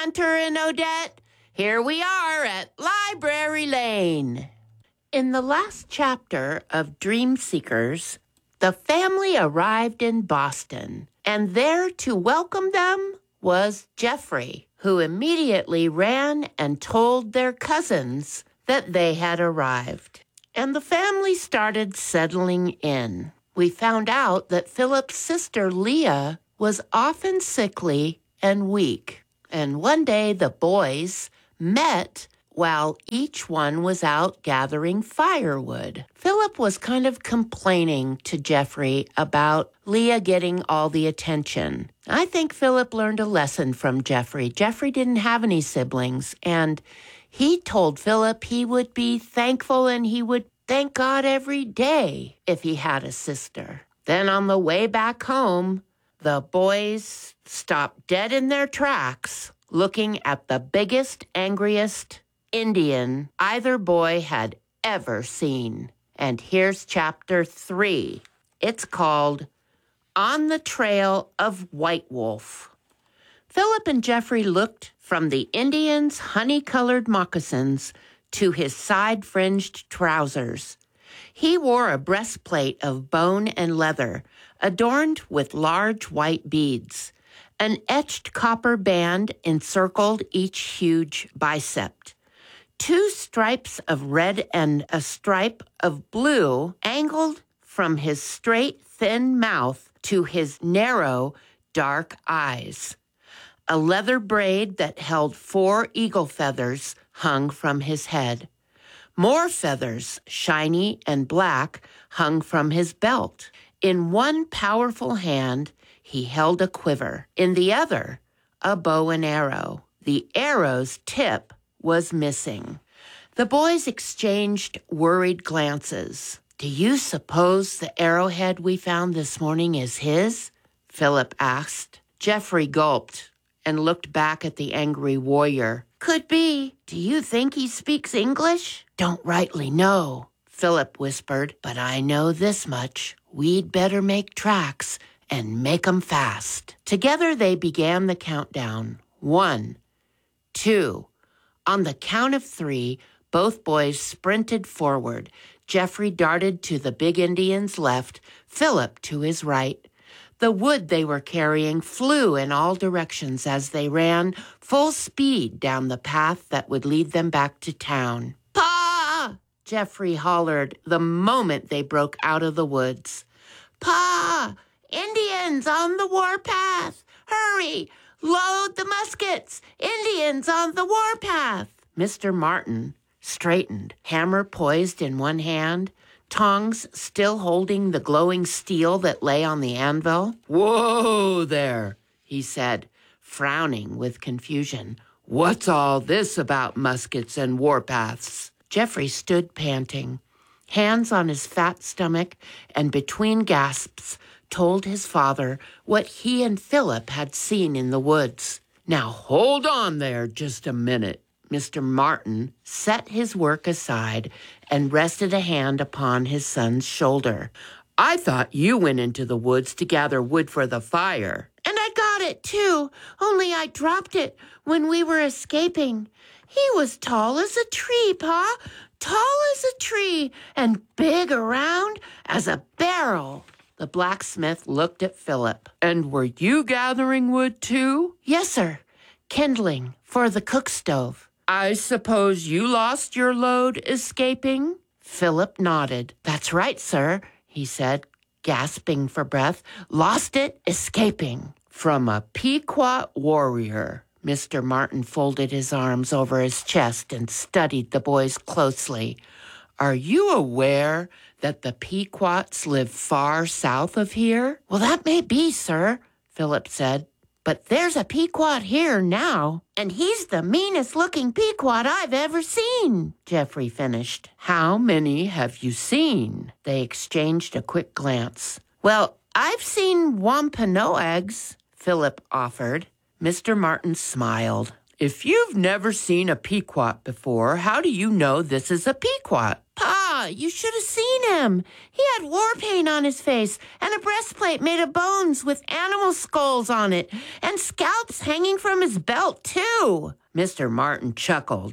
Hunter and Odette. Here we are at Library Lane. In the last chapter of Dream Seekers, the family arrived in Boston, and there to welcome them was Jeffrey, who immediately ran and told their cousins that they had arrived. And the family started settling in. We found out that Philip's sister Leah was often sickly and weak. And one day the boys met while each one was out gathering firewood. Philip was kind of complaining to Jeffrey about Leah getting all the attention. I think Philip learned a lesson from Jeffrey. Jeffrey didn't have any siblings, and he told Philip he would be thankful and he would thank God every day if he had a sister. Then on the way back home, the boys stopped dead in their tracks, looking at the biggest, angriest Indian either boy had ever seen. And here's chapter 3. It's called On the Trail of White Wolf. Philip and Jeffrey looked from the Indian's honey-colored moccasins to his side-fringed trousers. He wore a breastplate of bone and leather, adorned with large white beads. An etched copper band encircled each huge bicep. 2 stripes of red and a stripe of blue angled from his straight, thin mouth to his narrow, dark eyes. A leather braid that held 4 eagle feathers hung from his head. More feathers, shiny and black, hung from his belt. In one powerful hand, he held a quiver. In the other, a bow and arrow. The arrow's tip was missing. The boys exchanged worried glances. Do you suppose the arrowhead we found this morning is his? Philip asked. Jeffrey gulped and looked back at the angry warrior. Could be. Do you think he speaks English? Don't rightly know, Philip whispered, but I know this much. We'd better make tracks and make 'em fast. Together they began the countdown. 1, 2. On the count of 3, both boys sprinted forward. Jeffrey darted to the big Indian's left, Philip to his right. The wood they were carrying flew in all directions as they ran full speed down the path that would lead them back to town. Pa! Jeffrey hollered the moment they broke out of the woods. Pa! Indians on the warpath! Hurry! Load the muskets! Indians on the warpath! Mr. Martin straightened, hammer poised in one hand, tongs still holding the glowing steel that lay on the anvil. Whoa there, he said, frowning with confusion. What's all this about muskets and warpaths? Jeffrey stood panting, hands on his fat stomach, and between gasps told his father what he and Philip had seen in the woods. Now hold on there just a minute. Mr. Martin set his work aside and rested a hand upon his son's shoulder. I thought you went into the woods to gather wood for the fire. And I got it, too, only I dropped it when we were escaping. He was tall as a tree, Pa, tall as a tree, and big around as a barrel. The blacksmith looked at Philip. And were you gathering wood, too? Yes, sir. Kindling for the cook stove. I suppose you lost your load escaping? Philip nodded. That's right, sir, he said, gasping for breath. Lost it escaping. From a Pequot warrior. Mr. Martin folded his arms over his chest and studied the boys closely. Are you aware that the Pequots live far south of here? Well, that may be, sir, Philip said. But there's a Pequot here now, and he's the meanest-looking Pequot I've ever seen, Jeffrey finished. How many have you seen? They exchanged a quick glance. Well, I've seen Wampanoags, Philip offered. Mr. Martin smiled. If you've never seen a Pequot before, how do you know this is a Pequot? Pa! Ma, you should have seen him. He had war paint on his face and a breastplate made of bones with animal skulls on it and scalps hanging from his belt, too. Mr. Martin chuckled.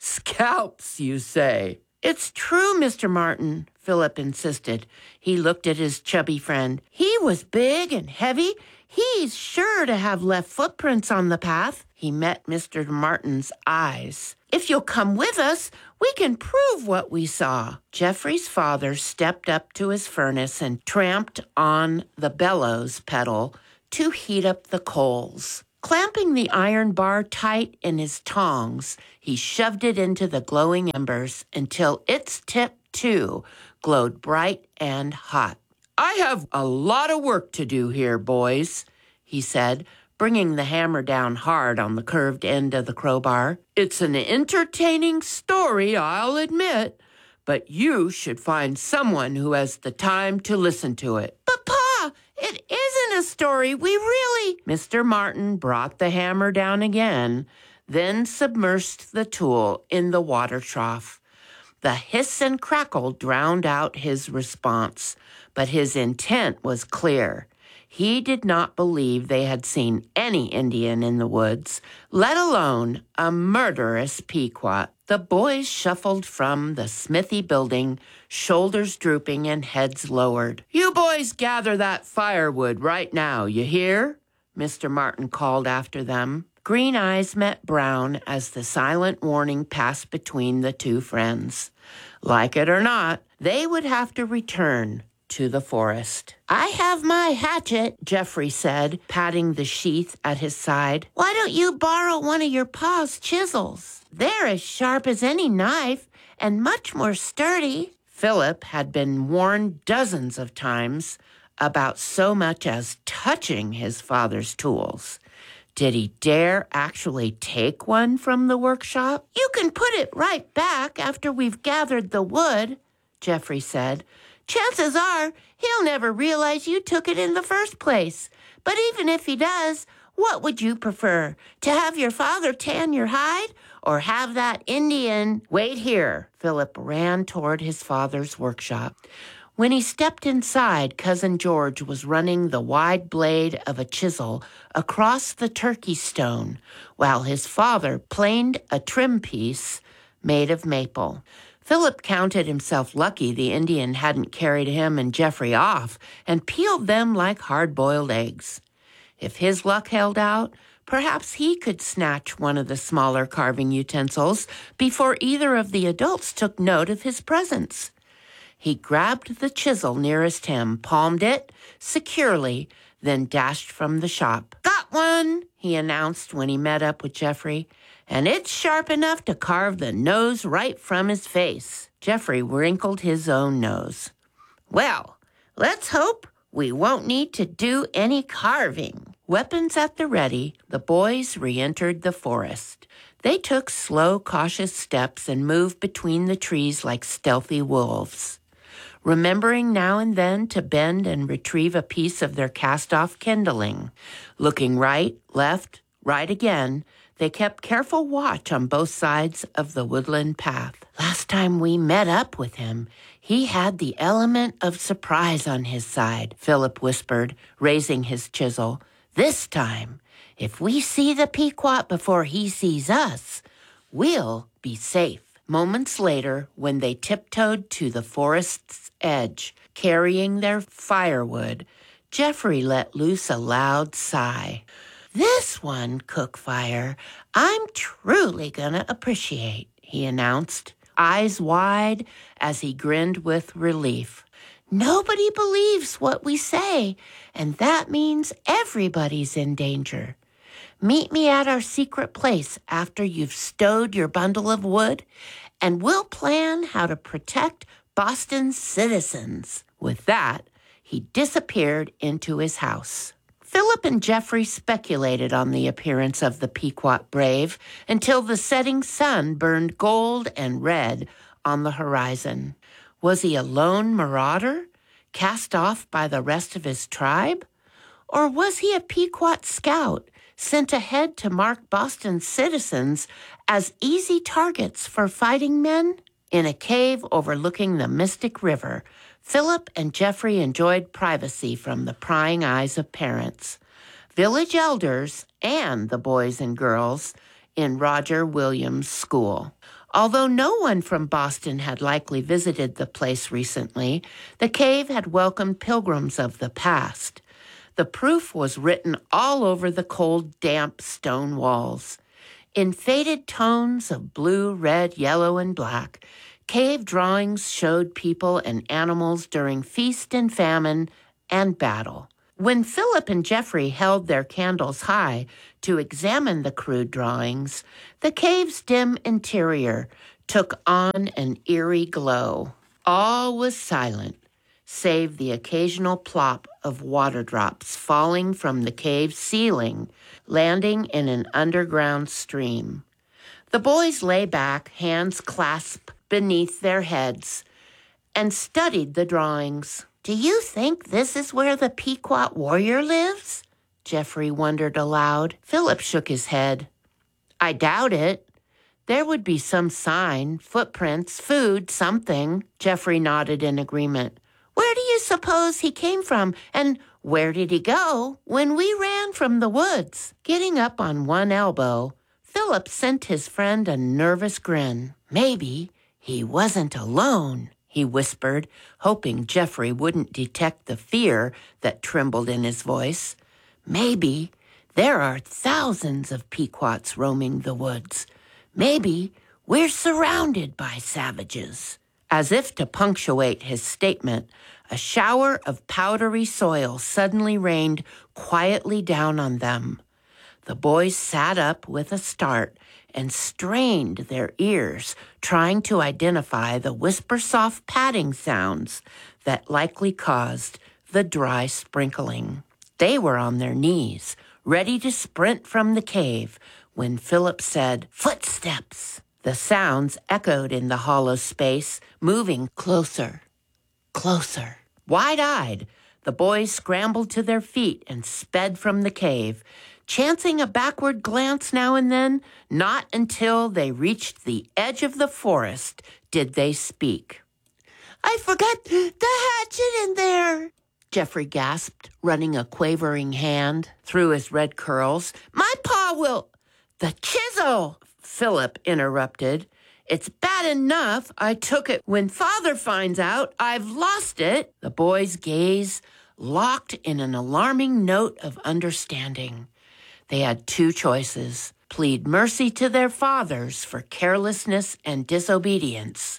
Scalps, you say? It's true, Mr. Martin, Philip insisted. He looked at his chubby friend. He was big and heavy. He's sure to have left footprints on the path. He met Mr. Martin's eyes. If you'll come with us, we can prove what we saw. Geoffrey's father stepped up to his furnace and tramped on the bellows pedal to heat up the coals. Clamping the iron bar tight in his tongs, he shoved it into the glowing embers until its tip, too, glowed bright and hot. I have a lot of work to do here, boys, he said, bringing the hammer down hard on the curved end of the crowbar. It's an entertaining story, I'll admit, but you should find someone who has the time to listen to it. But, Pa, it isn't a story. We really... Mr. Martin brought the hammer down again, then submersed the tool in the water trough. The hiss and crackle drowned out his response, but his intent was clear. He did not believe they had seen any Indian in the woods, let alone a murderous Pequot. The boys shuffled from the smithy building, shoulders drooping and heads lowered. You boys gather that firewood right now, you hear? Mr. Martin called after them. Green eyes met brown as the silent warning passed between the two friends. Like it or not, they would have to return to the forest. I have my hatchet, Geoffrey said, patting the sheath at his side. Why don't you borrow one of your pa's chisels? They're as sharp as any knife and much more sturdy. Philip had been warned dozens of times about so much as touching his father's tools. Did he dare actually take one from the workshop? You can put it right back after we've gathered the wood, Geoffrey said. Chances are he'll never realize you took it in the first place. But even if he does, what would you prefer? To have your father tan your hide or have that Indian... Wait here. Philip ran toward his father's workshop. When he stepped inside, Cousin George was running the wide blade of a chisel across the turkey stone, while his father planed a trim piece made of maple. Philip counted himself lucky the Indian hadn't carried him and Geoffrey off and peeled them like hard-boiled eggs. If his luck held out, perhaps he could snatch one of the smaller carving utensils before either of the adults took note of his presence. He grabbed the chisel nearest him, palmed it securely, then dashed from the shop. Got one, he announced when he met up with Geoffrey, and it's sharp enough to carve the nose right from his face. Geoffrey wrinkled his own nose. Well, let's hope we won't need to do any carving. Weapons at the ready, the boys re-entered the forest. They took slow, cautious steps and moved between the trees like stealthy wolves, remembering now and then to bend and retrieve a piece of their cast-off kindling. Looking right, left, right again, they kept careful watch on both sides of the woodland path. Last time we met up with him, he had the element of surprise on his side, Philip whispered, raising his chisel. This time, if we see the Pequot before he sees us, we'll be safe. Moments later, when they tiptoed to the forest's edge, carrying their firewood, Geoffrey let loose a loud sigh. This one, Cookfire, I'm truly gonna appreciate, he announced, eyes wide as he grinned with relief. Nobody believes what we say, and that means everybody's in danger. Meet me at our secret place after you've stowed your bundle of wood, and we'll plan how to protect Boston's citizens. With that, he disappeared into his house. Philip and Geoffrey speculated on the appearance of the Pequot brave until the setting sun burned gold and red on the horizon. Was he a lone marauder, cast off by the rest of his tribe? Or was he a Pequot scout sent ahead to mark Boston's citizens as easy targets for fighting men? In a cave overlooking the Mystic River, Philip and Jeffrey enjoyed privacy from the prying eyes of parents, village elders, and the boys and girls in Roger Williams' school. Although no one from Boston had likely visited the place recently, the cave had welcomed pilgrims of the past. The proof was written all over the cold, damp stone walls. In faded tones of blue, red, yellow, and black, cave drawings showed people and animals during feast and famine and battle. When Philip and Jeffrey held their candles high to examine the crude drawings, the cave's dim interior took on an eerie glow. All was silent, save the occasional plop of water drops falling from the cave's ceiling, landing in an underground stream. The boys lay back, hands clasped beneath their heads, and studied the drawings. "Do you think this is where the Pequot warrior lives?" Jeffrey wondered aloud. Philip shook his head. "I doubt it. There would be some sign, footprints, food, something." Jeffrey nodded in agreement. "Where do you suppose he came from, and where did he go when we ran from the woods?" Getting up on one elbow, Philip sent his friend a nervous grin. "Maybe he wasn't alone," he whispered, hoping Jeffrey wouldn't detect the fear that trembled in his voice. "Maybe there are thousands of Pequots roaming the woods. Maybe we're surrounded by savages." As if to punctuate his statement, a shower of powdery soil suddenly rained quietly down on them. The boys sat up with a start and strained their ears, trying to identify the whisper-soft padding sounds that likely caused the dry sprinkling. They were on their knees, ready to sprint from the cave, when Philip said, "Footsteps." The sounds echoed in the hollow space, moving closer, closer. Wide-eyed, the boys scrambled to their feet and sped from the cave, chancing a backward glance now and then. Not until they reached the edge of the forest did they speak. "I forgot the hatchet in there," Jeffrey gasped, running a quavering hand through his red curls. "My paw will—" "The chisel!" Philip interrupted. "It's bad enough I took it. When Father finds out I've lost it." The boys' gaze locked in an alarming note of understanding. They had two choices: plead mercy to their fathers for carelessness and disobedience,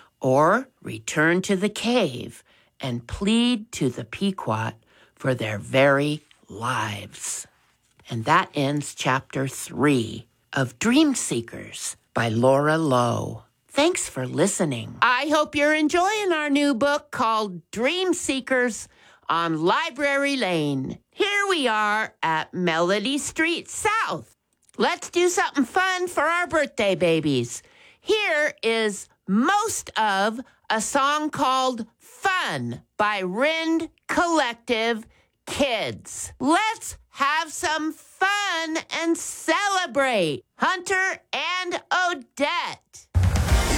or return to the cave and plead to the Pequot for their very lives. And that ends Chapter 3 of Dream Seekers by Laura Lowe. Thanks for listening. I hope you're enjoying our new book called Dream Seekers on Library Lane. Here we are at Melody Street South. Let's do something fun for our birthday babies. Here is most of a song called Fun by Rind Collective Kids. Let's have some fun and celebrate. Hunter and Odette.